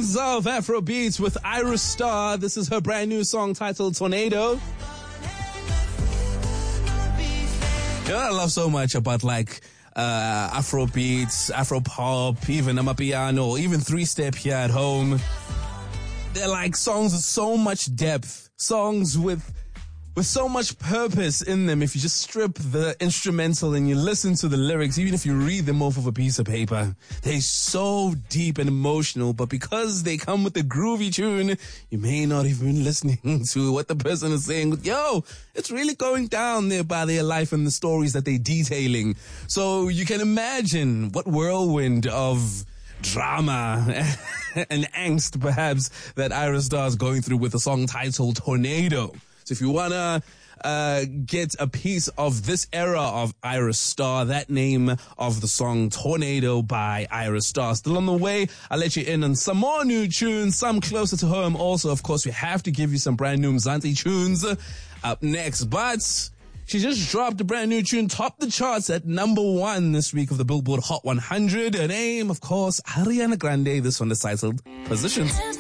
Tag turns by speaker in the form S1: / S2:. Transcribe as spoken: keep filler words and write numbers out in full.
S1: Sounds of Afrobeats with Iris Star. This is her brand new song titled Tornado. You know what I love so much about like uh, Afrobeats, Afropop, even Amapiano, even three-step here at home? They're like songs with so much depth, songs with with so much purpose in them. If you just strip the instrumental and you listen to the lyrics, even if you read them off of a piece of paper, they're so deep and emotional. But because they come with a groovy tune, you may not even be listening to what the person is saying. Yo, it's really going down there by their life and the stories that they're detailing. So you can imagine what whirlwind of drama and angst perhaps that Iris Star is going through with a song titled Tornado. So if you want to uh, get a piece of this era of Iris Star, that name of the song Tornado by Iris Star. Still on the way, I'll let you in on some more new tunes, some closer to home. Also, of course, we have to give you some brand new Mzansi tunes up next. But she just dropped a brand new tune, topped the charts at number one this week of the Billboard Hot one hundred. Her name, of course, Ariana Grande. This one is titled Positions.